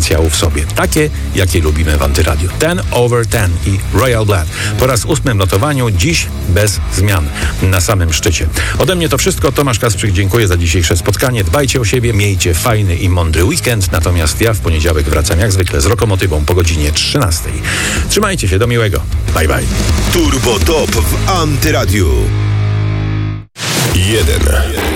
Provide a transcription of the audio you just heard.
potencjału w sobie. Takie, jakie lubimy w Antyradiu. 10/10 i Royal Blood. Po raz 8 w notowaniu, dziś bez zmian. Na samym szczycie. Ode mnie to wszystko. Tomasz Kasprzyk, dziękuję za dzisiejsze spotkanie. Dbajcie o siebie, miejcie fajny i mądry weekend. Natomiast ja w poniedziałek wracam jak zwykle z Lokomotywą po godzinie 13. Trzymajcie się, do miłego. Bye bye. Turbo Top w Antyradiu. 1.